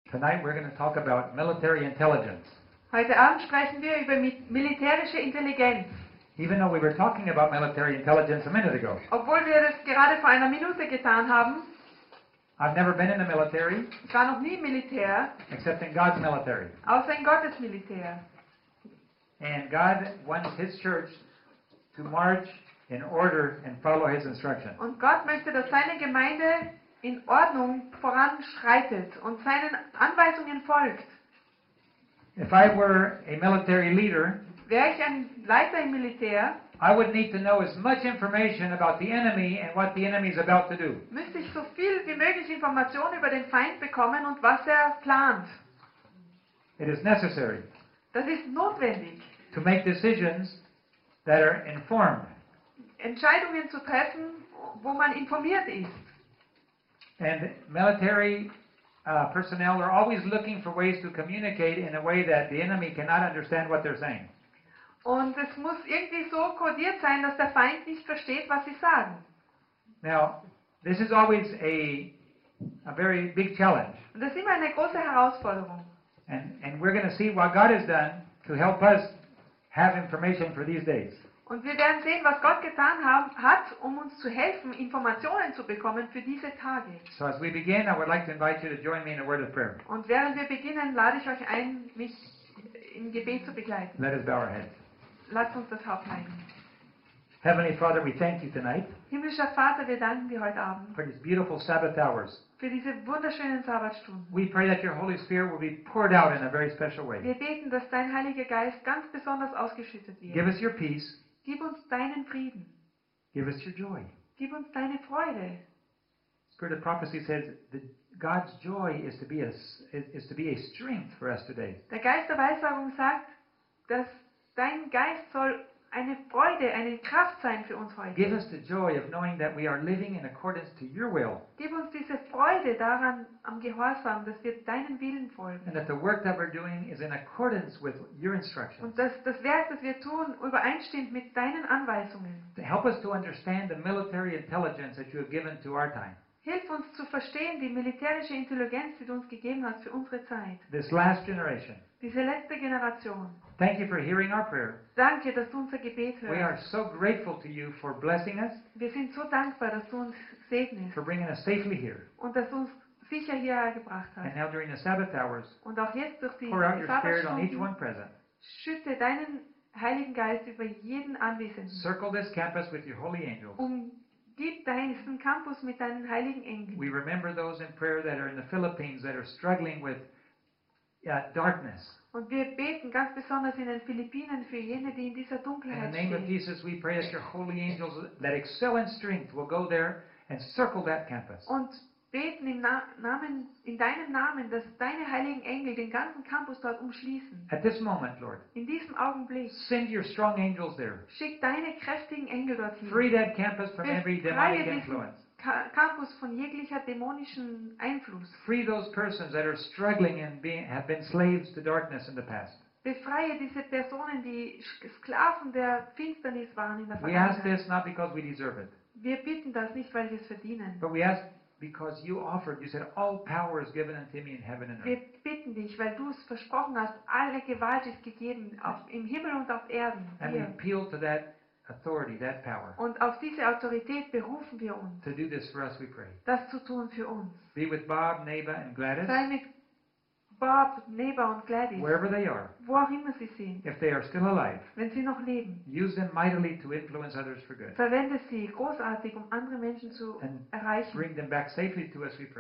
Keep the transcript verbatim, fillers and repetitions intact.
Tonight we're going to talk about military intelligence. Heute Abend sprechen wir über mi- militärische Intelligenz. Even though we were talking about military intelligence a minute ago. Obwohl wir das gerade vor einer Minute getan haben, I've never been in the military ich war noch nie im Militär, except in God's military. außer in Gottes Militär. And God wants His church to march in order and follow His instruction. Und Gott möchte, dass seine Gemeinde in Ordnung voranschreitet und seinen Anweisungen folgt. If I were a military leader, Wäre ich ein Leiter im Militär, I would need to know as much information about the enemy and what the enemy is about to do. müsste ich so viel wie möglich Informationen über den Feind bekommen und was er plant. It is necessary Das ist notwendig, to make decisions that are informed. Entscheidungen zu treffen, wo man informiert ist. And military uh, personnel are always looking for ways to communicate in a way that the enemy cannot understand what they're saying. Und es muss irgendwie so kodiert sein, dass der Feind nicht versteht, was sie sagen. Now, this is always a, a very big challenge. Und das ist immer eine große Herausforderung. And, and we're going to see what God has done to help us have information for these days. Und wir werden sehen, was Gott getan haben, hat, um uns zu helfen, Informationen zu bekommen für diese Tage. So as we begin, I would like to invite you to join me in a word of prayer. Und während wir beginnen, lade ich euch ein, mich im Gebet zu begleiten. Let us bow our heads. Lasst uns das Haupt neigen. Heavenly Father, we thank you tonight Himmlischer Vater, wir danken dir heute Abend for these beautiful Sabbath hours. für diese wunderschönen Sabbatstunden. We pray that your Holy Spirit will be poured out in a very special way. Wir beten, dass dein Heiliger Geist ganz besonders ausgeschüttet Give wird. us your peace. Gib uns deinen Frieden. Give us your joy. Gib uns deine Freude. Spirit of prophecy says that God's joy is to be a, is to be a strength for us today. Der Geist der Weissagung sagt, dass dein Geist soll eine Freude, eine Kraft sein für uns heute. Give us the joy of knowing that we are living in accordance to your will, Gib uns diese Freude daran, am Gehorsam, dass wir deinen Willen and folgen. that the work that we're doing is in accordance with your instructions. Und dass das Werk, das wir tun, übereinstimmt mit deinen Anweisungen. To help us to understand the military intelligence that you have given to our time. Hilf uns zu verstehen die militärische Intelligenz, die du uns gegeben hast für unsere Zeit. This last generation. Diese letzte Generation. Thank you for hearing our prayer. Danke, dass du unser Gebet We are hörst. so grateful to you for blessing us, Wir sind so dankbar, dass du uns segnest for bringing us safely here. und dass du uns sicher hierher gebracht And hast. now during the Sabbath hours, Und auch jetzt durch die pour out your Spirit on each Sabbatstunden one present. schütte deinen Heiligen Geist über jeden Anwesenden. Circle this campus with your holy angels. Umgib diesen Campus mit deinen heiligen Engeln. We remember those in prayer that are in the Philippines that are struggling with uh, darkness. Und wir beten ganz besonders in den Philippinen für jene, die in dieser In Dunkelheit the name of stehen. Jesus, we pray that your holy angels that excel in strength will go there and circle that campus. Und beten im Na Namen, in deinem Namen, dass deine heiligen Engel den ganzen Campus dort umschließen. At this moment, Lord, In diesem Augenblick send your strong angels there. schick deine kräftigen Engel dorthin. Free that campus from every demonic Befreie influence. diesen Ka Campus von jeglicher dämonischen Einfluss. Free those persons that are struggling and being, have been slaves to darkness in the past. Befreie diese Personen, die Sklaven der Finsternis waren in der We ask Vergangenheit. this not because we deserve it, Wir bitten das nicht, weil wir es verdienen. but we ask because you offered, you said, all power is given unto me in heaven and Wir earth. bitten dich, weil du es versprochen hast, alle Gewalt ist gegeben, auf, im Himmel und auf Erden. And we Dir. appeal to that authority, that power. Und auf diese Autorität berufen wir uns, To do this for us, we pray. das zu tun für uns. Be with Bob, Neba, and Gladys, Sei mit Bob, Neba und Gladys, wherever they are. wo auch immer sie sind, If they are still alive, wenn sie noch leben. use them mightily to influence others for good. Verwende sie großartig, um andere Menschen zu And erreichen. bring them back safely to us, we pray.